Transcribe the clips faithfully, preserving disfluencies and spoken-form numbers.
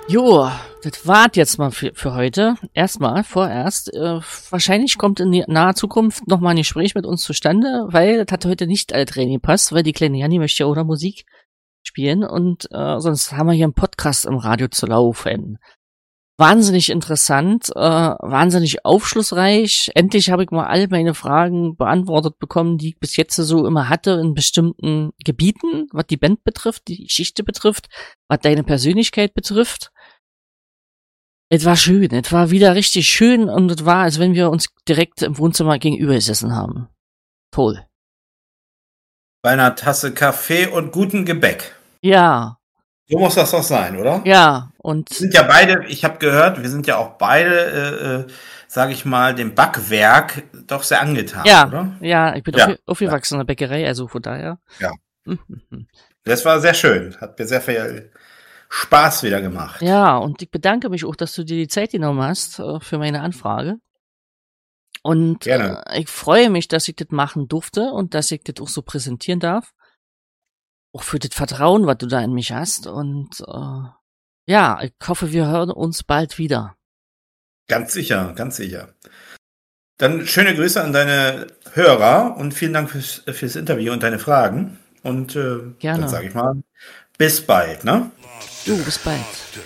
Jo, das war's jetzt mal für, für heute. Erstmal, vorerst. Äh, wahrscheinlich kommt in naher Zukunft nochmal ein Gespräch mit uns zustande, weil das hat heute nicht alle Training gepasst, weil die kleine Janni möchte ja auch noch Musik spielen und äh, sonst haben wir hier einen Podcast im Radio zu laufen. Wahnsinnig interessant, äh, wahnsinnig aufschlussreich. Endlich habe ich mal all meine Fragen beantwortet bekommen, die ich bis jetzt so immer hatte in bestimmten Gebieten, was die Band betrifft, die Geschichte betrifft, was deine Persönlichkeit betrifft. Es war schön, es war wieder richtig schön und es war, als wenn wir uns direkt im Wohnzimmer gegenüber gesessen haben. Toll. Bei einer Tasse Kaffee und gutem Gebäck. Ja. So muss das doch sein, oder? Ja, und... Wir sind ja beide, ich habe gehört, wir sind ja auch beide, äh, äh, sage ich mal, dem Backwerk doch sehr angetan, ja, oder? Ja, ich bin ja. Auf, aufgewachsen in der Bäckerei, also von daher. Ja. Das war sehr schön, hat mir sehr viel Spaß wieder gemacht. Ja, und ich bedanke mich auch, dass du dir die Zeit genommen hast äh, für meine Anfrage. Und Gerne. Äh, ich freue mich, dass ich das machen durfte und dass ich das auch so präsentieren darf. Auch für das Vertrauen, was du da in mich hast. Und äh, ja, ich hoffe, wir hören uns bald wieder. Ganz sicher, ganz sicher. Dann schöne Grüße an deine Hörer und vielen Dank fürs, fürs Interview und deine Fragen. Und äh, Gerne. Dann sage ich mal, bis bald, ne? Du, bis bald.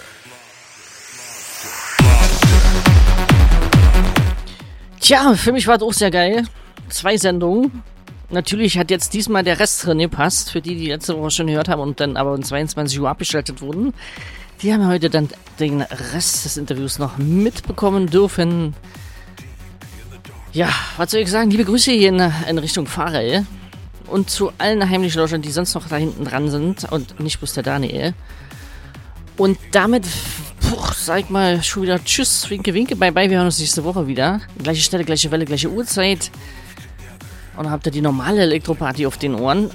Tja, für mich war es auch sehr geil. Zwei Sendungen. Natürlich hat jetzt diesmal der Rest drin gepasst, für die, die letzte Woche schon gehört haben und dann aber um zweiundzwanzig Uhr abgeschaltet wurden. Die haben heute dann den Rest des Interviews noch mitbekommen dürfen. Ja, was soll ich sagen? Liebe Grüße hier in, in Richtung Pfarrei. Und zu allen heimlichen Lauschern, die sonst noch da hinten dran sind. Und nicht bloß der Daniel. Und damit, puh, sag ich mal, schon wieder tschüss, winke, winke, bye, bye. Wir hören uns nächste Woche wieder. Gleiche Stelle, gleiche Welle, gleiche Uhrzeit. Und dann habt ihr die normale Elektroparty auf den Ohren.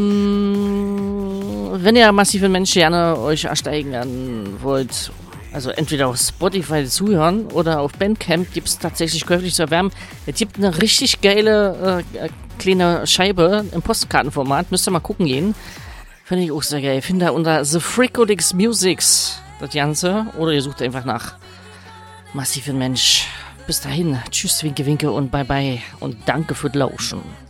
Um, wenn ihr massive Menschen gerne euch ersteigen wollt, also entweder auf Spotify zuhören oder auf Bandcamp, gibt es tatsächlich käuflich zu erwärmen. Es gibt eine richtig geile äh, kleine Scheibe im Postkartenformat. Müsst ihr mal gucken gehen. Finde ich auch sehr geil. Findet ihr unter The Freakodix Musics das Ganze. Oder ihr sucht einfach nach massiven Mensch. Bis dahin. Tschüss, winke, winke und bye bye. Und danke für das Lauschen.